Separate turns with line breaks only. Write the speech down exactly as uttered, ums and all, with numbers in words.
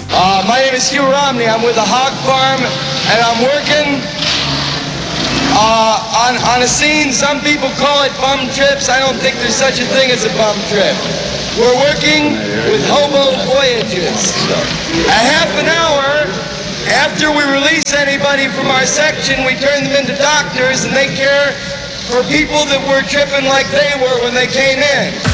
Uh, my name is Hugh Romney. I'm with the Hog Farm, and I'm working uh, on, on a scene. Some people call it bum trips. I don't think there's such a thing as a bum trip. We're working with hobo voyages. A half an hour after we release anybody from our section, we turn them into doctors, and they care for people that were tripping like they were when they came in.